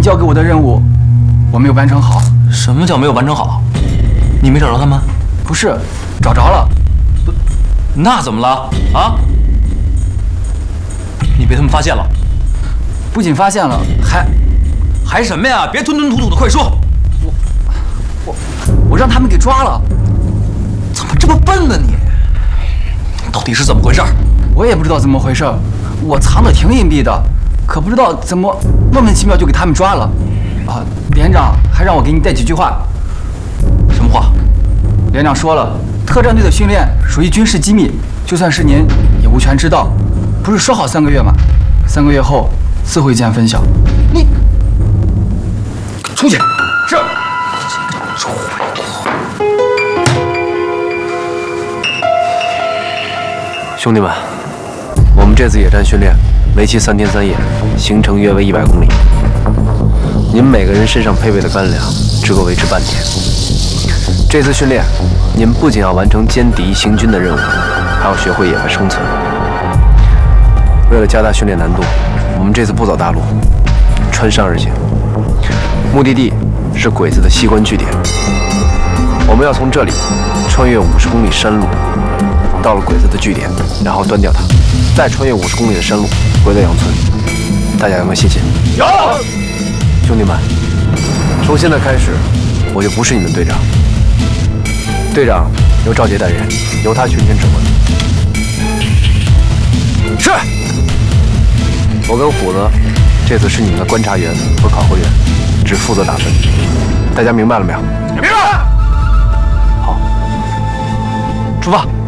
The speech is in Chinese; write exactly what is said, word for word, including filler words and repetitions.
交给我的任务，我没有完成好。 什么叫没有完成好？你没找着他们？ 不是，找着了。 不，那怎么了？啊？你被他们发现了？ 不仅发现了，还还什么呀？别吞吞吐吐的，快说！ 我我我让他们给抓了。 怎么这么笨呢你？到底是怎么回事？ 我也不知道怎么回事，我藏的挺隐蔽的，可不知道怎么莫名其妙就给他们抓了。啊，连长还让我给你带几句话。 什么话？ 连长说了，特战队的训练属于军事机密，就算是您也无权知道。不是说好三个月吗？三个月后自会见分晓。你出去。是。 兄弟们，我们这次野战训练为期三天三夜，行程约为一百公里。你们每个人身上配备的干粮只够维持半天。这次训练，你们不仅要完成歼敌行军的任务，还要学会野外生存。为了加大训练难度，我们这次不走大路，穿山而行。目的地是鬼子的西关据点。我们要从这里穿越五十公里山路。到了鬼子的据点，然后端掉它，再穿越五十公里的山路回到杨村。大家有没有信心？ 有。 兄弟们，从现在开始，我就不是你们队长。队长由赵杰担任，由他全权指挥。是。我跟虎子这次是你们的观察员和考核员，只负责打分。大家明白了没有？ 明白。 好，出发。